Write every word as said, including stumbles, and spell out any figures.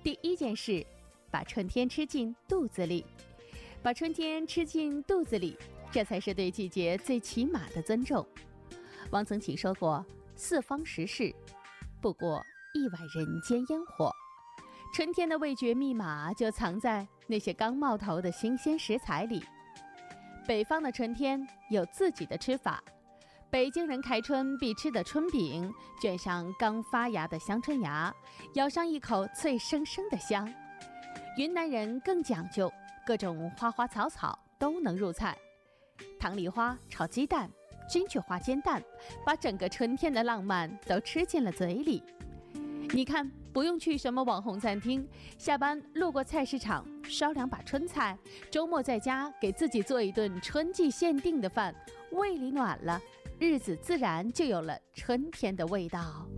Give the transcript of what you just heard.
第一件事，把春天吃进肚子里。把春天吃进肚子里，这才是对季节最起码的尊重。王曾祺说过，四方食事，不过一碗人间烟火。春天的味觉密码就藏在那些刚冒头的新鲜食材里。北方的春天有自己的吃法，北京人开春必吃的春饼，卷上刚发芽的香春芽，咬上一口脆生生的香。云南人更讲究，各种花花草草都能入菜，糖梨花炒鸡蛋，金桔花煎蛋，把整个春天的浪漫都吃进了嘴里。你看，不用去什么网红餐厅，下班路过菜市场烧两把春菜，周末在家给自己做一顿春季限定的饭，胃里暖了，日子自然就有了春天的味道。